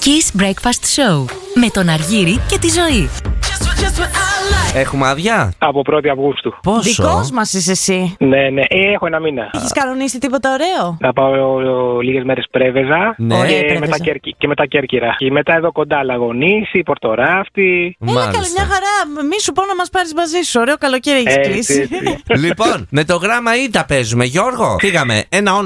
Kiss Breakfast Show με τον Αργύρη και τη Ζωή. Έχουμε άδεια Από 1η Αυγούστου. Πόσο? Δικός μας είσαι εσύ. Ναι, έχω ένα μήνα. Έχεις κανονίσει τίποτα ωραίο? Θα πάω λίγες μέρες Πρέβεζα Ναι. Ωραία, και, Πρέβεζα. και μετά Κέρκυρα. Και μετά εδώ κοντά Λαγονήσι, Πορτοράφτη. Έλα καλή, μια χαρά. Μη σου πω να μας πάρεις μαζί σου. Ωραίο καλοκαίρι έχεις κλείσει. Λοιπόν, με το γράμμα Ι τα παίζουμε, Γιώργο. Φύγαμε. Ένα όνομα.